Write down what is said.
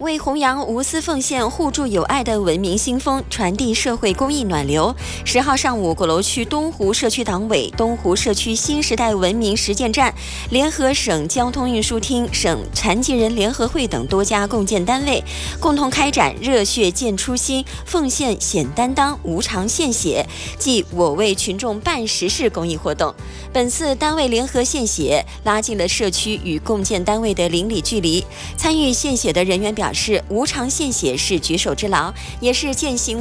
为弘扬无私奉献、互助友爱的文明新风，传递社会公益暖流，10号上午，鼓楼区东湖社区党委、东湖社区新时代文明实践站联合省交通运输厅、省残疾人联合会等多家共建单位，共同开展“热血见初心，奉献显担当，无偿献血”即我为群众办实事公益活动。本次单位联合献血，拉近了社区与共建单位的邻里距离。参与献血的人员表示，无偿献血是举手之劳，也是践行